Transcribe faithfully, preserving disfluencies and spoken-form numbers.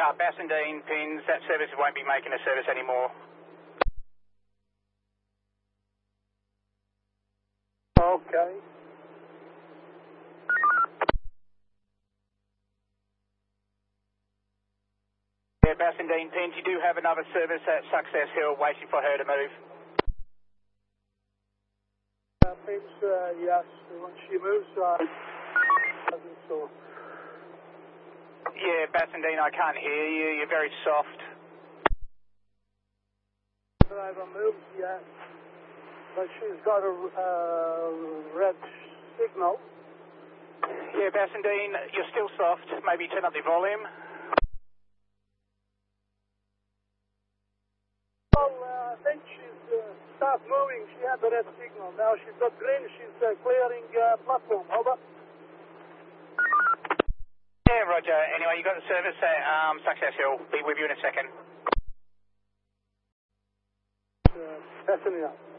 uh, Bassendean pins, that service won't be making a service anymore. Okay. Yeah, Bassendean pins, you do have another service at Success Hill waiting for her to move. Uh, pins, uh, yes, when she moves, uh, doesn't so. Yeah, Bassendean, I can't hear you, you're very soft. Driver moves, yeah. But she's got a uh, red signal. Yeah, Bassendean, you're still soft, maybe turn up the volume. Well, uh, I think she's uh, stopped moving. She had the red signal. Now she's got green. She's uh, clearing uh, platform. Over. Yeah, Roger. Anyway, you got the service at um, Success Hill. Be with you in a second. Uh, passing out.